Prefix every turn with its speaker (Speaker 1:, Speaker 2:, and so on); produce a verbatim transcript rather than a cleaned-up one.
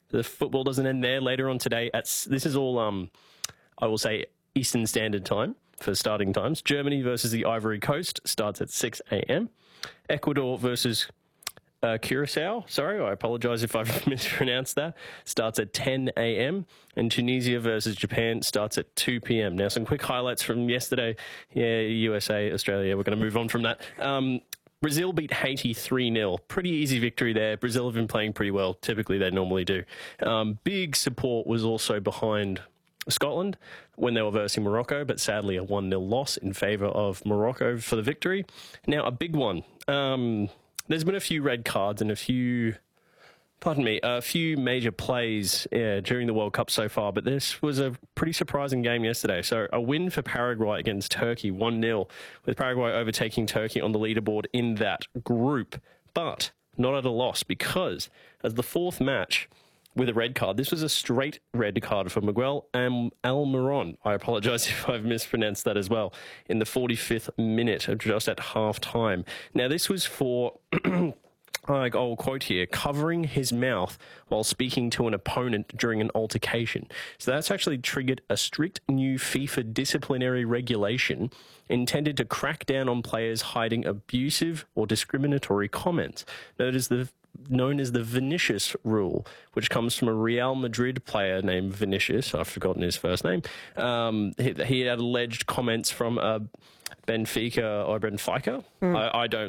Speaker 1: the football doesn't end there. Later on today, at this is all, um, I will say, Eastern Standard Time for starting times. Germany versus the Ivory Coast starts at six a m Ecuador versus uh, Curacao, sorry, I apologise if I've mispronounced that, starts at ten a m And Tunisia versus Japan starts at two p m Now, some quick highlights from yesterday. Yeah, U S A, Australia, we're going to move on from that. Um, Brazil beat Haiti three nil. Pretty easy victory there. Brazil have been playing pretty well. Typically, they normally do. Um, big support was also behind Scotland when they were versing Morocco, but sadly a one nil loss in favour of Morocco for the victory. Now, a big one. Um, there's been a few red cards and a few, pardon me, a few major plays yeah, during the World Cup so far, but this was a pretty surprising game yesterday. So a win for Paraguay against Turkey, one nil, with Paraguay overtaking Turkey on the leaderboard in that group, but not at a loss because as the fourth match with a red card, this was a straight red card for Miguel um, Almiron. I apologise if I've mispronounced that as well. In the forty-fifth minute, just at half time. Now, this was for, like, I'll quote here, covering his mouth while speaking to an opponent during an altercation. So that's actually triggered a strict new FIFA disciplinary regulation intended to crack down on players hiding abusive or discriminatory comments. Known as the known as the Vinicius rule, which comes from a Real Madrid player named Vinicius. I've forgotten his first name. Um, he, he had alleged comments from uh, Benfica or Benfica. Mm. I, I don't